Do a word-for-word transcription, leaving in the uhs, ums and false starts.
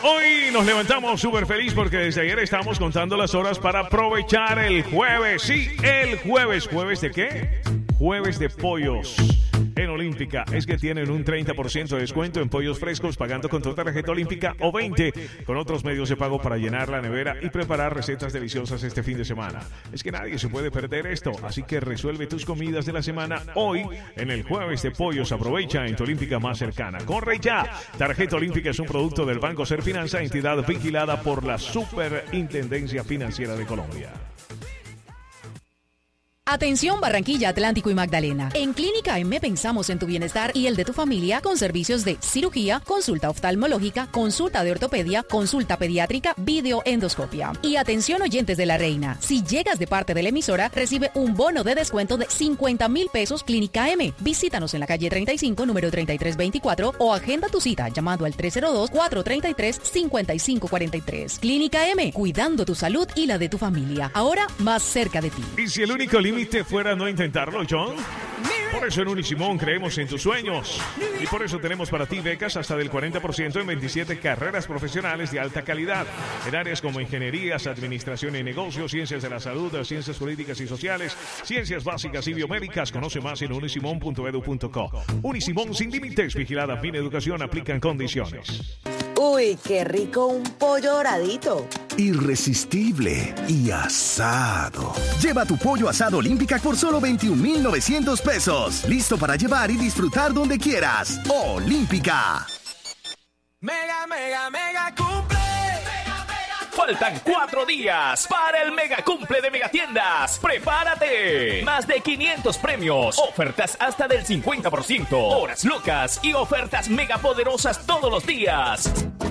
Hoy nos levantamos súper feliz porque desde ayer estamos contando las horas para aprovechar el jueves. Sí, el jueves. ¿Jueves de qué? Jueves de pollos. En Olímpica es que tienen un treinta por ciento de descuento en pollos frescos pagando con tu tarjeta Olímpica o veinte con otros medios de pago para llenar la nevera y preparar recetas deliciosas este fin de semana. Es que nadie se puede perder esto, así que resuelve tus comidas de la semana hoy en el Jueves de Pollos. Aprovecha en tu Olímpica más cercana. ¡Corre ya! Tarjeta Olímpica es un producto del Banco Serfinanza, entidad vigilada por la Superintendencia Financiera de Colombia. Atención Barranquilla, Atlántico y Magdalena. En Clínica M pensamos en tu bienestar y el de tu familia con servicios de cirugía, consulta oftalmológica, consulta de ortopedia, consulta pediátrica, videoendoscopia. Y atención oyentes de La Reina, si llegas de parte de la emisora, recibe un bono de descuento de cincuenta mil pesos Clínica M. Visítanos en la calle treinta y cinco, número treinta y tres veinticuatro o agenda tu cita llamando al tres cero dos, cuatro tres tres, cinco cinco cuatro tres. Clínica M, cuidando tu salud y la de tu familia. Ahora más cerca de ti. ¿Y si el único límite fuera no intentarlo, John? Por eso en Unisimón creemos en tus sueños. Y por eso tenemos para ti becas hasta del cuarenta por ciento en veintisiete carreras profesionales de alta calidad. En áreas como ingenierías, administración y negocios, ciencias de la salud, ciencias políticas y sociales, ciencias básicas y biomédicas. Conoce más en unisimón punto edu punto co. Unisimón sin límites, vigilada Fin Educación, aplican condiciones. Uy, qué rico un pollo doradito. Irresistible y asado. Lleva tu pollo asado Olímpica por solo veintiún mil novecientos pesos. Listo para llevar y disfrutar donde quieras. Olímpica. Mega, mega, mega cumple. Faltan cuatro días para el mega cumple de Megatiendas. ¡Prepárate! Más de quinientos premios, ofertas hasta del cincuenta por ciento, horas locas y ofertas mega poderosas todos los días.